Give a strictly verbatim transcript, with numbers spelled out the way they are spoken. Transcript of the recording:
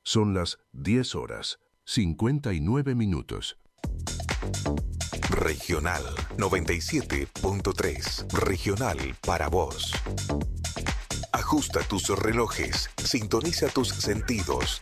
Son las diez horas, cincuenta y nueve minutos. Regional noventa y siete punto tres. Regional para vos. Ajusta tus relojes, sintoniza tus sentidos,